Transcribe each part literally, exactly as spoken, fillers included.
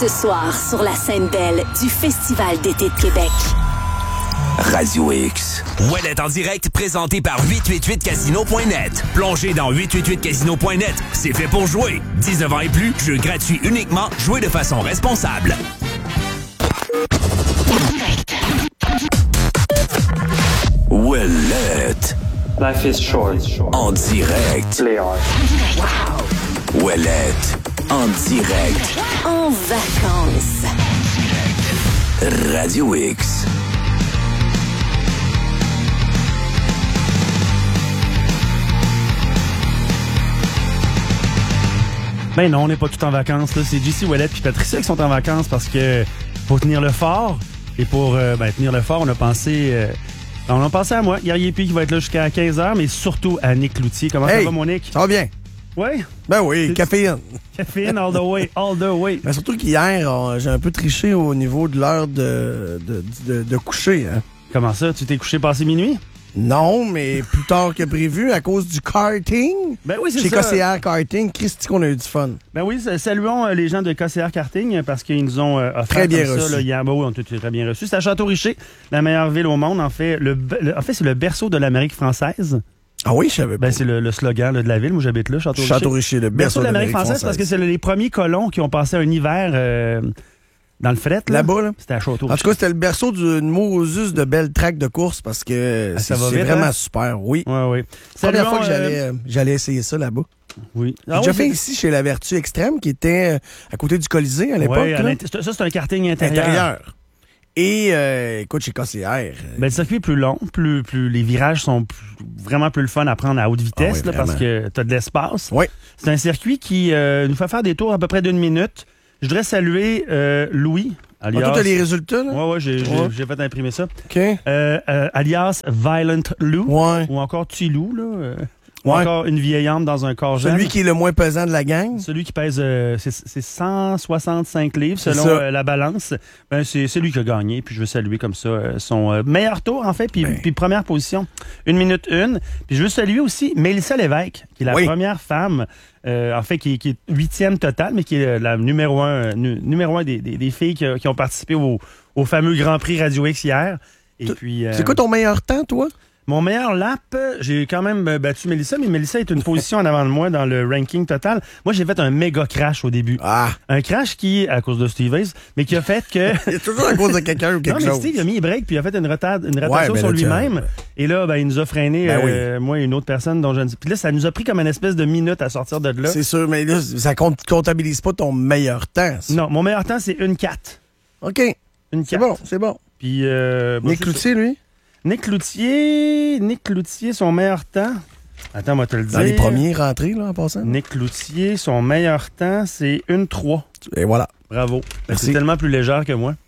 Ce soir, sur la scène belle du Festival d'été de Québec. Radio X. Ouellet en direct, présenté par huit cent quatre-vingt-huit casino point net. Plongez dans huit cent quatre-vingt-huit casino point net. C'est fait pour jouer. dix-neuf ans et plus, jeu gratuit uniquement. Jouez de façon responsable. Ouellet. Life is short. En direct. Léon. Ouellet. En direct. En vacances. Radio X. Ben non, on n'est pas tout en vacances. Là. C'est J C Ouellet puis Patricia qui sont en vacances parce que pour tenir le fort et pour euh, ben, tenir le fort, on a pensé... Euh, on a pensé à moi, Guerrier P qui va être là jusqu'à quinze heures, mais surtout à Nick Cloutier. Comment hey, ça va, mon Nick? Ça va bien. Oui? Ben oui, caféine. Caféine all the way, all the way. Ben surtout qu'hier, on- j'ai un peu triché au niveau de l'heure de, de, de, de coucher. Hein. Comment ça? Tu t'es couché passé minuit? Non, mais plus tard que prévu à cause du karting. Ben oui, c'est Chez ça. K C R Karting, Christy qu'on a eu du fun. Ben oui, saluons euh, les gens de K C R Karting parce qu'ils nous ont euh, offert Très bien comme ça, reçu. là, hier. Ben oui, on a été très bien reçus. C'est à Château-Richer, la meilleure ville au monde. En fait, le, le- en fait c'est le berceau de l'Amérique française. Ah oui, je savais pas. Ben, c'est le, le slogan là, de la ville où j'habite là, Château-Richer. Château-Richer, le berceau de l'Amérique française, parce que c'est les premiers colons qui ont passé un hiver euh, dans le fret. Là. Là-bas, là. C'était à Château-Richer. En tout cas, c'était le berceau d'une Moses de belles tracks de course parce que Ah, c'est ça va c'est vite, vraiment hein? super, oui. Oui, oui. Première Saluons, fois que euh, j'allais euh, j'allais essayer ça là-bas. Oui. J'ai Ah déjà oui, fait c'est- ici chez la Vertu Extrême qui était euh, à côté du Colisée à l'époque. Ouais, à là. l'int- ça, c'est un karting intérieur. Intérieur. Et euh, écoute, chez K C R. euh, Ben, le circuit est plus long, plus, plus les virages sont plus- vraiment plus le fun à prendre à haute vitesse Ah oui, là, parce vraiment. que tu as de l'espace. Oui. C'est un circuit qui euh, nous fait faire des tours à peu près d'une minute. Je voudrais saluer euh, Louis, alias... Ah, toi, t'as les résultats, là? Ouais, ouais, j'ai, j'ai- Ouais. j'ai fait imprimer ça. OK. Euh, euh, alias Violent Lou. Ouais. Ou encore Tilou, là. euh, ou Ouais. encore une vieille âme dans un corps jeune. Celui qui est le moins pesant de la gang. Celui qui pèse, euh, c'est, c'est cent soixante-cinq livres C'est selon ça. euh, la balance. Ben, c'est, c'est lui qui a gagné. Puis je veux saluer comme ça euh, son euh, meilleur tour, en fait. Puis, Ben. puis première position, une minute une. Puis je veux saluer aussi Mélissa Lévesque, qui est la Oui. première femme, euh, en fait, qui, qui est huitième totale, mais qui est la numéro un, euh, nu- numéro un des, des, des filles qui, qui ont participé au, au fameux Grand Prix Radio X hier. Et Tu- puis, euh, C'est quoi ton meilleur temps, toi? mon meilleur lap, j'ai quand même euh, battu Mélissa, mais Mélissa est une position en avant de moi dans le ranking total. Moi, j'ai fait un méga crash au début. Ah! Un crash qui, à cause de Steve Hayes, mais qui a fait que... C'est toujours à cause de quelqu'un ou non, quelque mais chose. Steve a mis les breaks, puis il a fait une, retard, une rotation Ouais, ben sur là, tiens, lui-même. ouais. Et là, ben, il nous a freiné, Ben euh, moi et une autre personne dont je ne sais. Puis là, ça nous a pris comme une espèce de minute à sortir de là. C'est sûr, mais là, ça compte, comptabilise pas ton meilleur temps. ça. Non, mon meilleur temps, c'est une quatre. OK. Une C'est quatre. bon, c'est bon. Puis, euh, bon, Nick c'est Cloutier, lui? ça. Nick Cloutier, Nick Cloutier, son meilleur temps. Attends, moi te le dire. Dans les premiers rentrés, là, en passant. Nick Cloutier, son meilleur temps, c'est une trois. Et voilà. Bravo. Merci. C'est tellement plus légère que moi.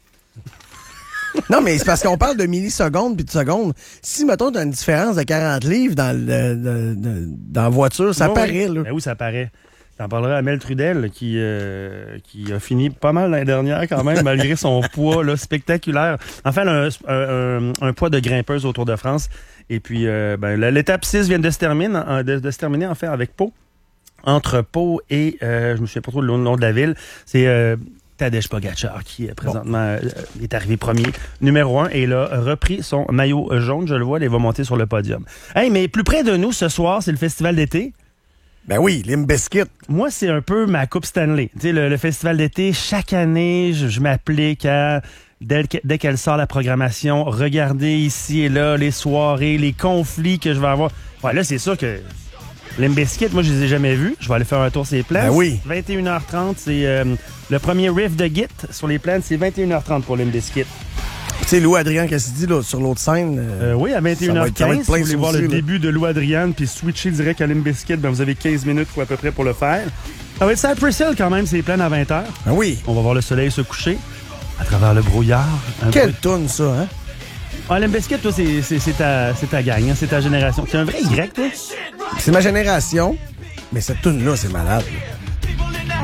Non, mais c'est parce qu'on parle de millisecondes puis de secondes. Si, mettons, t'as une différence de quarante livres dans, le, de- de- dans la voiture, ça Oui, paraît, oui. là. Ben oui, ça paraît. T'en parleras à Mel Trudel, qui, euh, qui a fini pas mal l'année dernière quand même, malgré son poids là, spectaculaire. Enfin, elle a un, un, un- un poids de grimpeuse au Tour de France. Et puis, euh, ben, la- l'étape six vient de se terminer, en- de, de se terminer en fait avec Pau. Entre Pau et, euh, je me souviens pas trop le nom de la ville, c'est euh, Tadej Pogacar qui euh, présentement euh, est arrivé premier, numéro un, et il a repris son maillot jaune, je le vois, il va monter sur le podium. Hey, mais plus près de nous ce soir, c'est le festival d'été. Ben oui, Limp Bizkit. Moi, c'est un peu ma Coupe Stanley. Tu sais, le, le festival d'été, chaque année, je, je m'applique à, dès, que- dès qu'elle sort la programmation, regarder ici et là les soirées, les conflits que je vais avoir. Ouais, là, c'est sûr que Limp Bizkit, moi, je les ai jamais vus. Je vais aller faire un tour sur les plaines. Ben oui. vingt et une heures trente, c'est euh, le premier riff de Git sur les plaines. C'est vingt et une heures trente pour Limp Bizkit. Tu sais, Lou Adrien Cassidy, là, sur l'autre scène. euh, Euh, oui, à vingt et une ça va heures être- ça va quinze, être si plein, vous voulez ça voir aussi, le là. début de Lou Adrian puis switcher direct à Limp Bizkit, ben vous avez quinze minutes à peu près pour le faire. Ça va être Cypress Hill quand même, c'est plein à vingt heures. Ben oui. On va voir le soleil se coucher à travers le brouillard. Un Quelle bruit- toune, ça, hein? Ah, Limp Bizkit, toi, c'est, c'est, c'est, ta, c'est ta gang, hein, c'est ta génération. Tu es un vrai Y, toi? C'est ma génération, mais cette toune-là, c'est malade. là.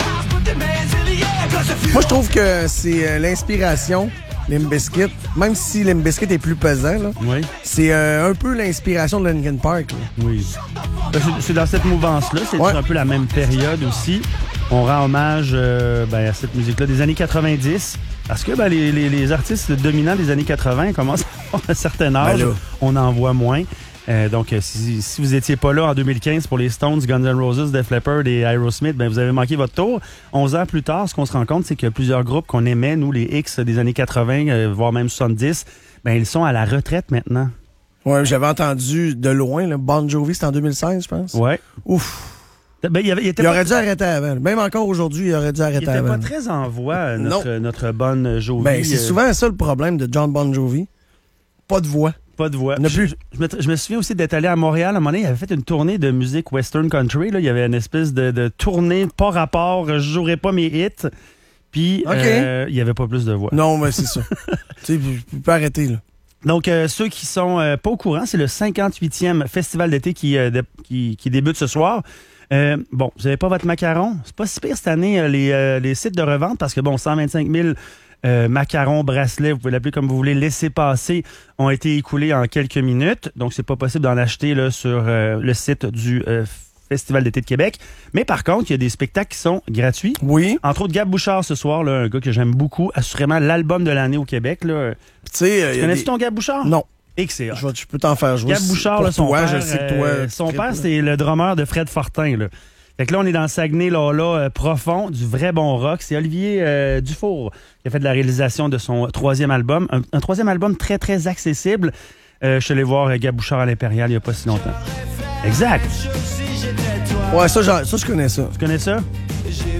Moi, je trouve que c'est euh, l'inspiration, Limp Bizkit. Même si Limp Bizkit est plus pesant, là, Oui. c'est euh, un peu l'inspiration de Linkin Park. là. Oui. Ben, c'est, c'est dans cette mouvance-là, c'est Ouais. un peu la même période aussi. On rend hommage euh, ben, à cette musique-là des années quatre-vingt-dix. Parce que ben, les, les, les artistes dominants des années quatre-vingts commencent à avoir un certain âge. Ben on en voit moins. Euh, donc, si, si vous étiez pas là en deux mille quinze pour les Stones, Guns N' Roses, Def Leppard et Aerosmith, ben vous avez manqué votre tour. onze ans plus tard, ce qu'on se rend compte, c'est que plusieurs groupes qu'on aimait, nous, les X des années quatre-vingts, euh, voire même soixante-dix, ben ils sont à la retraite maintenant. Ouais, j'avais entendu de loin, là, Bon Jovi, c'était en deux mille seize, je pense. Ouais. Ouf. Ben, il, avait, il, était il pas aurait dû arrêter avant. Même encore aujourd'hui, il aurait dû arrêter avant. Il était avant. pas très en voix, notre, notre bonne Jovi. Ben, c'est souvent ça le problème de John Bon Jovi. Pas de voix. Pas de voix. Plus. Je, je, me, je me souviens aussi d'être allé à Montréal. À un moment donné, il avait fait une tournée de musique western country. Là. Il y avait une espèce de, de tournée, pas rapport, je jouerai pas mes hits. Puis, okay. euh, il n'y avait pas plus de voix. Non, mais c'est ça. Tu sais, je peux pas arrêter, là. Donc, euh, ceux qui sont euh, pas au courant, c'est le cinquante-huitième festival d'été qui, euh, de, qui, qui débute ce soir. Euh, bon, vous n'avez pas votre macaron. C'est pas si pire cette année, euh, les, euh, les sites de revente, parce que, bon, cent vingt-cinq mille euh, macarons, bracelets, vous pouvez l'appeler comme vous voulez, laissez passer, ont été écoulés en quelques minutes. Donc, c'est pas possible d'en acheter là sur euh, le site du euh, Festival d'été de Québec. Mais par contre, il y a des spectacles qui sont gratuits. Oui. Entre autres, Gab Bouchard ce soir, là, un gars que j'aime beaucoup, assurément l'album de l'année au Québec. Là. Tu sais, tu connais-tu des... ton Gab Bouchard? Non. Et que c'est je, vais, je peux t'en faire jouer. Gab Bouchard, là, son toi, père, je sais que toi, euh, son père, c'est le drummer de Fred Fortin. Là. Fait que là, on est dans le Saguenay, là, là, euh, profond, du vrai bon rock. C'est Olivier euh, Dufour qui a fait de la réalisation de son troisième album. Un, un troisième album très, très accessible. Euh, je suis allé voir euh, Gab Bouchard à l'Impérial il n'y a pas si longtemps. Exact. Ouais, ça, ça, je connais ça. Tu connais ça?